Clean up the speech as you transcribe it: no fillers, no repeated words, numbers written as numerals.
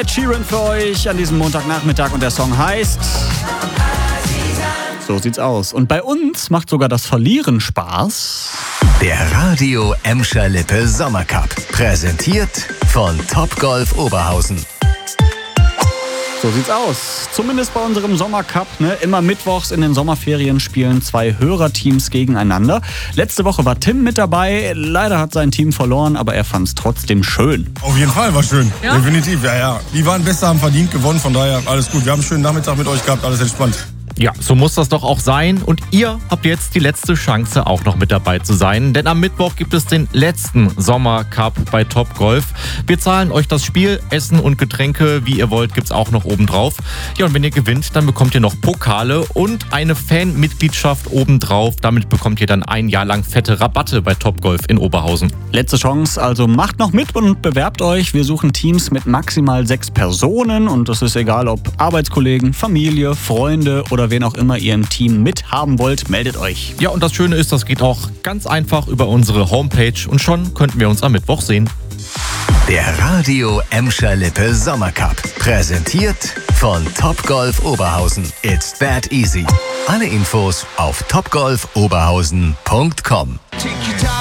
Sheeran für euch an diesem Montagnachmittag und der Song heißt So sieht's aus. Und bei uns macht sogar das Verlieren Spaß. Der Radio Emscher Lippe Sommercup. Präsentiert von Topgolf Oberhausen. So sieht's aus. Zumindest bei unserem Sommercup. Immer mittwochs in den Sommerferien spielen 2 Hörerteams gegeneinander. Letzte Woche war Tim mit dabei. Leider hat sein Team verloren, aber er fand's trotzdem schön. Auf jeden Fall, war schön. Ja? Definitiv, ja. Die waren besser, haben verdient gewonnen, von daher alles gut. Wir haben einen schönen Nachmittag mit euch gehabt, alles entspannt. Ja, so muss das doch auch sein. Und ihr habt jetzt die letzte Chance, auch noch mit dabei zu sein. Denn am Mittwoch gibt es den letzten Sommercup bei Topgolf. Wir zahlen euch das Spiel, Essen und Getränke, wie ihr wollt, gibt's auch noch obendrauf. Ja, und wenn ihr gewinnt, dann bekommt ihr noch Pokale und eine Fanmitgliedschaft obendrauf. Damit bekommt ihr dann ein Jahr lang fette Rabatte bei Topgolf in Oberhausen. Letzte Chance, also macht noch mit und bewerbt euch. Wir suchen Teams mit maximal 6 Personen und es ist egal, ob Arbeitskollegen, Familie, Freunde oder wen auch immer ihr im Team mithaben wollt, meldet euch. Ja, und das Schöne ist, das geht auch ganz einfach über unsere Homepage und schon könnten wir uns am Mittwoch sehen. Der Radio Emscher Lippe Sommercup. Präsentiert von Topgolf Oberhausen. It's that easy. Alle Infos auf topgolfoberhausen.com.